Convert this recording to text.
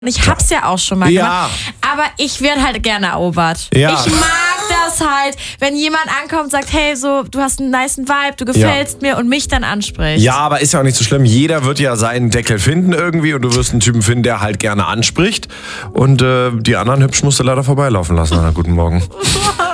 Ich hab's ja auch schon mal gemacht, aber ich werde halt gerne erobert. Ja. Ich mag das halt, wenn jemand ankommt und sagt, hey, so, du hast einen nicen Vibe, du gefällst mir und mich dann anspricht. Ja, aber ist ja auch nicht so schlimm. Jeder wird ja seinen Deckel finden irgendwie und du wirst einen Typen finden, der halt gerne anspricht. Und die anderen hübsch musst du leider vorbeilaufen lassen. Na, guten Morgen.